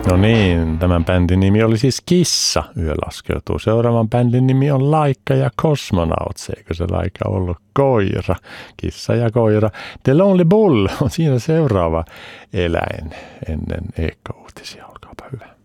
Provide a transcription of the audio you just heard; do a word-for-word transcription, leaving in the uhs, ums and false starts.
No niin, tämän bändin nimi oli siis Kissa, Yö laskeutuu. Seuraavan bändin nimi on Laikka ja Cosmonauts, eikö se Laika ollut koira? Kissa ja koira. The Lonely Bull on siinä seuraava eläin ennen Eekka-uutisia. Olkaapa hyvä.